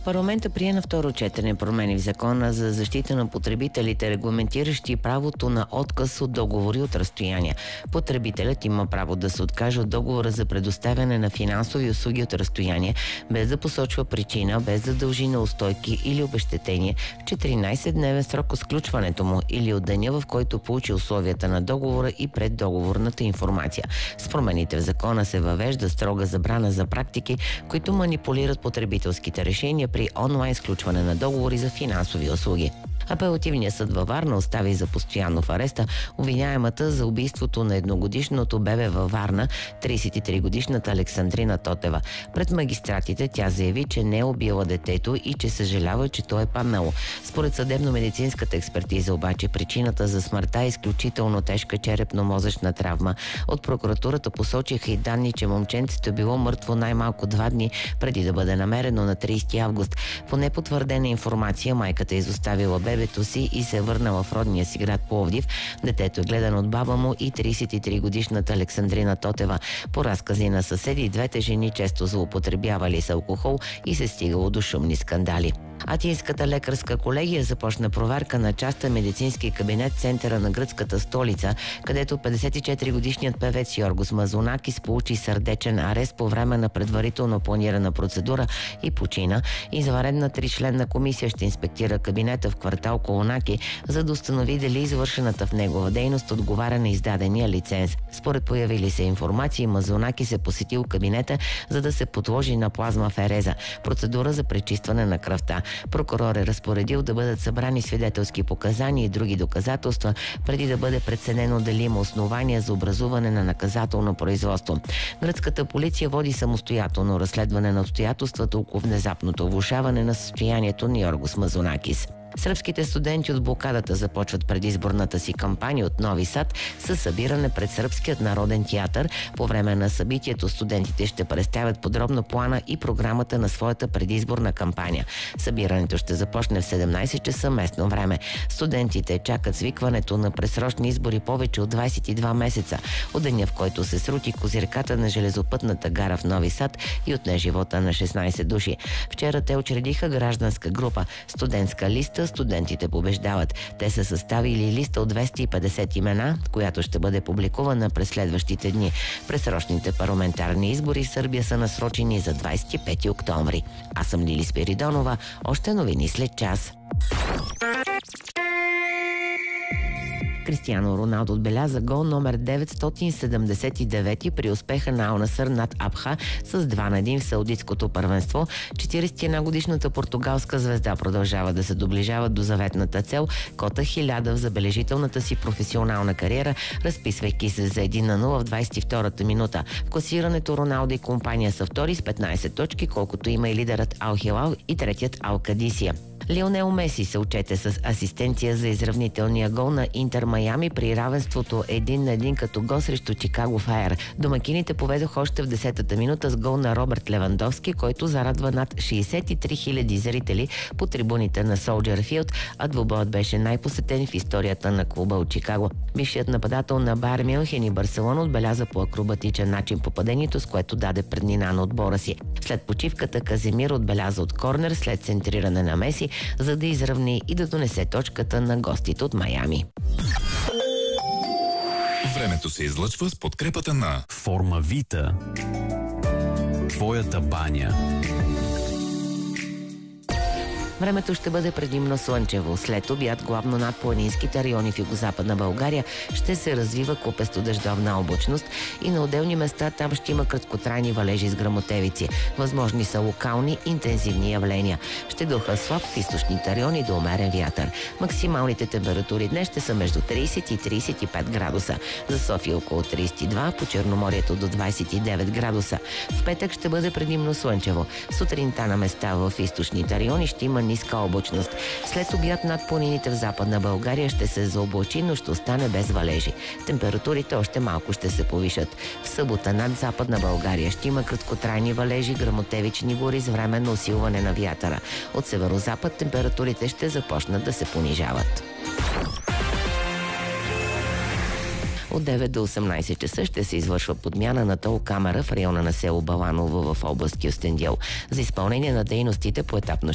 Парламента прие на второ четене промени в Закона за защита на потребителите, регламентиращи правото на отказ от договори от разстояние. Потребителят има право да се откаже от договора за предоставяне на финансови услуги от разстояние, без да посочва причина, без да дължи неустойки или обезщетение, в 14-дневен срок от сключването му или от деня, в който получи условията на договора и преддоговорната информация. С промените в Закона се въвежда строга забрана за практики, които манипулират потребителските решения при онлайн сключване на договори за финансови услуги. Апелативният съд във Варна остави за постоянно в ареста обвиняемата за убийството на едногодишното бебе във Варна, 33-годишната Александрина Тотева. Пред магистратите тя заяви, че не е убила детето и че съжалява, че то е паднало. Според съдебно-медицинската експертиза обаче причината за смъртта е изключително тежка черепно-мозъчна травма. От прокуратурата посочиха и данни, че момченцето е било мъртво най-малко 2 дни преди да бъде намерено на 30 август. По непотвърдена информация майката е изоставила бебето си и се е върнала в родния си град Пловдив. Детето е гледано от баба му и 33-годишната Александрина Тотева. По разкази на съседи, двете жени често злоупотребявали с алкохол и се стигало до шумни скандали. Атинската лекарска колегия започна проверка на частен медицински кабинет в центъра на гръцката столица, където 54-годишният певец Йоргос Мазонакис получи сърдечен арест по време на предварително планирана процедура и почина. Извънредна 3-членна комисия ще инспектира кабинета в квартал Колонаки, за да установи дали извършената в негова дейност отговаря на издадения лиценз. Според появили се информации, Мазонакис е посетил кабинета, за да се подложи на плазмафереза, процедура за пречистване на кръвта. Прокурор е разпоредил да бъдат събрани свидетелски показания и други доказателства, преди да бъде преценено дали има основания за образуване на наказателно производство. Гръцката полиция води самостоятелно разследване на обстоятелствата около внезапното влошаване на състоянието на Йоргос Мазонакис. Сръбските студенти от блокадата започват предизборната си кампания от Нови Сад със събиране пред Сръбският народен театър. По време на събитието студентите ще представят подробно плана и програмата на своята предизборна кампания. Събирането ще започне в 17 часа местно време. Студентите чакат свикването на предсрочни избори повече от 22 месеца, от деня, в който се срути козирката на железопътната гара в Нови Сад и отне живота на 16 души. Вчера те учредиха гражданска група "Студентска листа Студентите побеждават". Те са съставили листа от 250 имена, която ще бъде публикувана през следващите дни. Предсрочните парламентарни избори в Сърбия са насрочени за 25 октомври. Аз съм Лили Спиридонова. Още новини след час. Кристиано Роналдо отбеляза гол номер 979 при успеха на Ал Насър над Абха с 2-1 в саудитското първенство. 41-годишната португалска звезда продължава да се доближава до заветната цел кота 1000 в забележителната си професионална кариера, разписвайки се за 1-0 в 22-та минута. В класирането Роналдо и компания са втори с 15 точки, колкото има и лидерът Ал Хилал и третият Ал Кадисия. Лионел Меси се отчете с асистенция за изравнителния гол на Интер Майами при равенството 1-1 като гол срещу Чикаго Файер. Домакините поведоха още в 10-та минута с гол на Робърт Левандовски, който зарадва над 63 000 зрители по трибуните на Солджер Филд, а двубоят беше най-посетен в историята на клуба от Чикаго. Бившият нападател на Байер Мюнхен и Барселона отбеляза по акробатичен начин попадението, с което даде преднина на отбора си. След почивката Каземир отбеляза от корнер след центриране на Меси, за да изравни и да донесе точката на гостите от Майами. Времето се излъчва с подкрепата на Формавита. Твоята баня. Времето ще бъде предимно слънчево. След обяд главно над планинските райони в югозападна България ще се развива купесто дъждовна облачност и на отделни места там ще има краткотрайни валежи с гръмотевици. Възможни са локални интензивни явления. Ще духа слаб в източните райони до умерен вятър. Максималните температури днес ще са между 30 и 35 градуса. За София около 32, по Черноморието до 29 градуса. В петък ще бъде предимно слънчево. Сутринта на места в източните райони ще има ниска облачност. След обяд над планините в Западна България ще се заоблачи, но ще остане без валежи. Температурите още малко ще се повишат. В събота над Западна България ще има краткотрайни валежи, гръмотевични бури с временно усилване на вятъра. От северозапад температурите ще започнат да се понижават. От 9 до 18 часа ще се извършва подмяна на тол камера в района на село Баланово в област Кюстендил. За изпълнение на дейностите поетапно